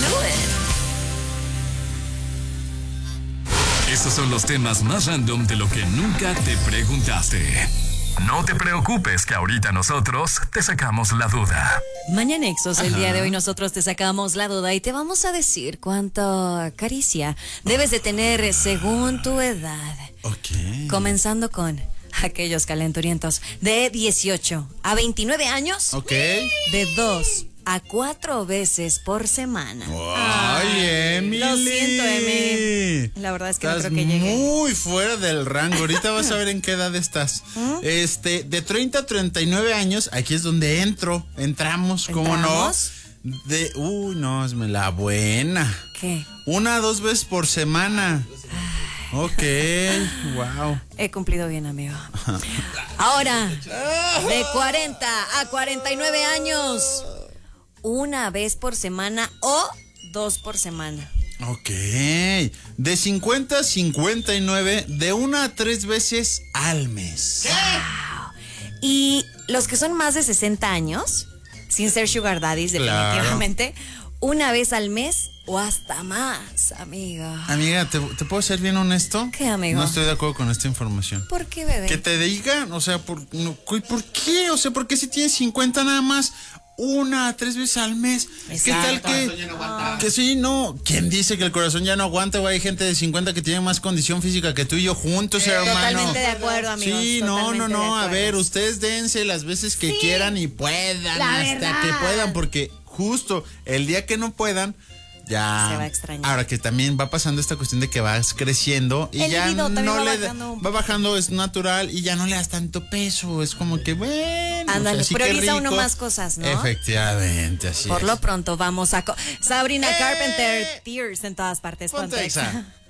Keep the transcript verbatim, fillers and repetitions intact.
knew it. Estos son los temas más random de lo que nunca te preguntaste. No te preocupes que ahorita nosotros te sacamos la duda. Mañanexos, el día de hoy nosotros te sacamos la duda y te vamos a decir cuánto caricia debes de tener según tu edad. Ok. Comenzando con aquellos calenturientos de dieciocho a veintinueve años. Ok. De dos a cuatro veces por semana. Ay, Emily. Lo siento, Emi. La verdad es que estás no creo que llegue. muy fuera del rango. Ahorita vas a ver en qué edad estás. ¿Mm? Este, de treinta a treinta y nueve años, aquí es donde entro. Entramos, ¿cómo ¿Entramos? no? De, uy, no, es la buena. ¿Qué? Una a dos veces por semana. Ok, wow. He cumplido bien, amigo. Ahora, de cuarenta a cuarenta y nueve años, una vez por semana o dos por semana. Ok. De cincuenta a cincuenta y nueve, de una a tres veces al mes. Y los que son más de sesenta años, sin ser sugar daddies, Claro. definitivamente, una vez al mes o hasta más, amiga. Amiga, ¿te, te puedo ser bien honesto? ¿Qué, amigo? No estoy de acuerdo con esta información. ¿Por qué, bebé? Que te digan, o sea, ¿por, no, ¿por qué? O sea, ¿por qué si tienes cincuenta nada más? Una, tres veces al mes. ¿Qué tal que, que sí, no? ¿Quién dice que el corazón ya no aguanta, güey? Hay gente de cincuenta que tiene más condición física que tú y yo juntos, Eh, hermano. totalmente de acuerdo, amigos. Sí, no, no, totalmente de no. A acuerdo. ver, ustedes dense las veces que Sí, quieran y puedan, la hasta verdad. que puedan, porque justo el día que no puedan, ya. Se va a extrañar. Ahora que también va pasando esta cuestión de que vas creciendo y El ya libido también no va le bajando un va bajando, es natural y ya no le das tanto peso. Es como que, bueno. Ándale, o sea, sí que prioriza uno rico. más cosas, ¿no? Efectivamente, así Por es. lo pronto vamos a... co- Sabrina ¡Eh! Carpenter, Tears en todas partes. Ponte Ponte Exa. Exa.